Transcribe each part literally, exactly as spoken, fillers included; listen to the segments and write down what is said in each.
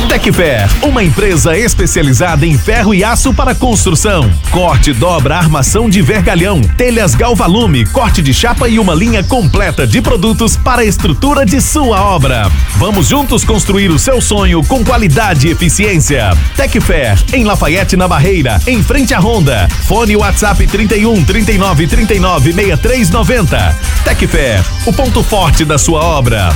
Tecfer, uma empresa especializada em ferro e aço para construção. Corte, dobra, armação de vergalhão, telhas Galvalume, corte de chapa e uma linha completa de produtos para a estrutura de sua obra. Vamos juntos construir o seu sonho com qualidade e eficiência. Tecfer, em Lafayette, na Barreira, em frente à Honda. Fone WhatsApp trinta e um, trinta e nove, trinta e nove, sessenta e três noventa. Tecfer, o ponto forte da sua obra.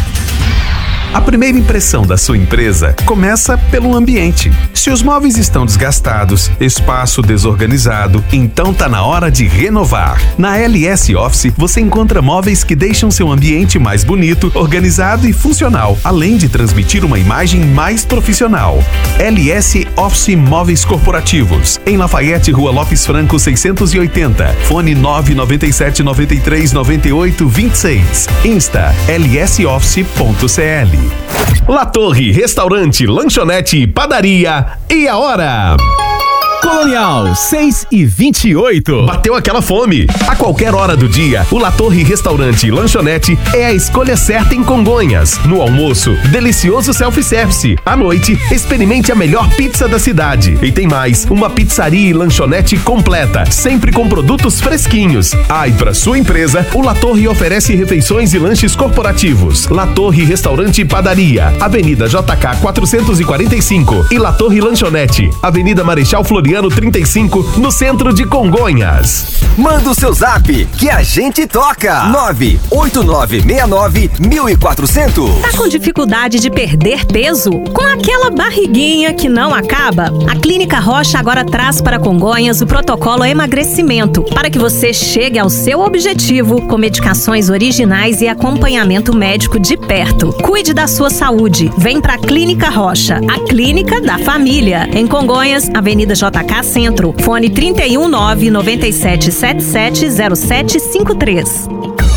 A primeira impressão da sua empresa começa pelo ambiente. Se os móveis estão desgastados, espaço desorganizado, então tá na hora de renovar. Na L S Office você encontra móveis que deixam seu ambiente mais bonito, organizado e funcional, além de transmitir uma imagem mais profissional. L S Office Móveis Corporativos, em Lafayette, Rua Lopes Franco seiscentos e oitenta, fone nove nove sete, nove três, nove oito, dois seis, Insta L S Office ponto C L. La Torre, restaurante, lanchonete e padaria. E a hora? Colonial, seis e vinte e oito. Bateu aquela fome? A qualquer hora do dia, o La Torre Restaurante e Lanchonete é a escolha certa em Congonhas. No almoço, delicioso self-service. À noite, experimente a melhor pizza da cidade. E tem mais, uma pizzaria e lanchonete completa, sempre com produtos fresquinhos. Ah, e para sua empresa, o La Torre oferece refeições e lanches corporativos. La Torre Restaurante e Padaria, Avenida J K quatrocentos e quarenta e cinco e La Torre Lanchonete, Avenida Marechal Floriano trinta e cinco, no centro de Congonhas. Manda o seu zap que a gente toca. nove oito nove seis nove um quatro zero zero. Tá com dificuldade de perder peso? Com aquela barriguinha que não acaba? A Clínica Rocha agora traz para Congonhas o protocolo emagrecimento, para que você chegue ao seu objetivo com medicações originais e acompanhamento médico de perto. Cuide da sua saúde. Vem pra Clínica Rocha, a clínica da família. Em Congonhas, Avenida J K Centro, fone trinta e um, nove nove sete, sete sete zero sete cinco três.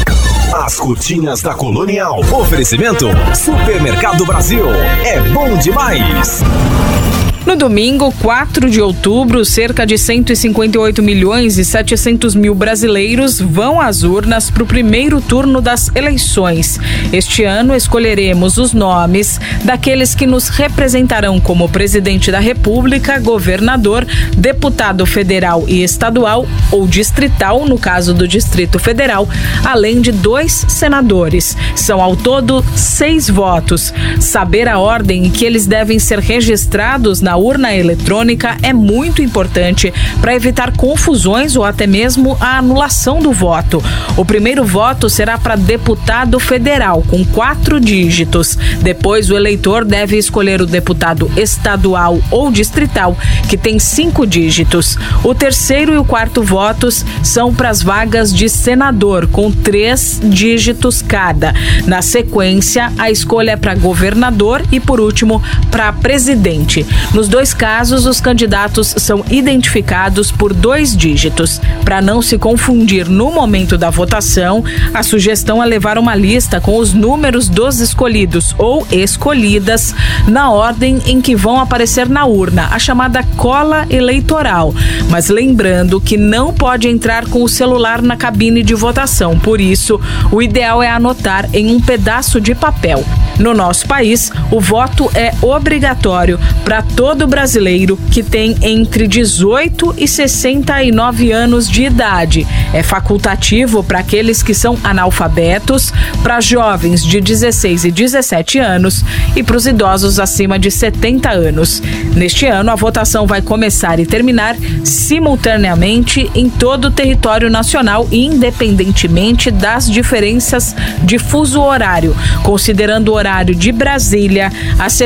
As curtinhas da Colonial. Oferecimento Supermercado Brasil. É bom demais. No domingo, quatro de outubro, cerca de cento e cinquenta e oito milhões e setecentos mil brasileiros vão às urnas para o primeiro turno das eleições. Este ano, escolheremos os nomes daqueles que nos representarão como presidente da República, governador, deputado federal e estadual ou distrital, no caso do Distrito Federal, além de dois senadores. São ao todo seis votos. Saber a ordem em que eles devem ser registrados na urna eletrônica é muito importante para evitar confusões ou até mesmo a anulação do voto. O primeiro voto será para deputado federal, com quatro dígitos. Depois, o eleitor deve escolher o deputado estadual ou distrital, que tem cinco dígitos. O terceiro e o quarto votos são para as vagas de senador, com três dígitos cada. Na sequência, a escolha é para governador e, por último, para presidente. Nos dois casos, os candidatos são identificados por dois dígitos. Para não se confundir no momento da votação, a sugestão é levar uma lista com os números dos escolhidos ou escolhidas na ordem em que vão aparecer na urna, a chamada cola eleitoral. Mas lembrando que não pode entrar com o celular na cabine de votação, por isso, o ideal é anotar em um pedaço de papel. No nosso país, o voto é obrigatório para todo brasileiro que tem entre dezoito e sessenta e nove anos de idade. É facultativo para aqueles que são analfabetos, para jovens de dezesseis e dezessete anos e para os idosos acima de setenta anos. Neste ano, a votação vai começar e terminar simultaneamente em todo o território nacional, independentemente das diferenças de fuso horário. Considerando o horário de Brasília, a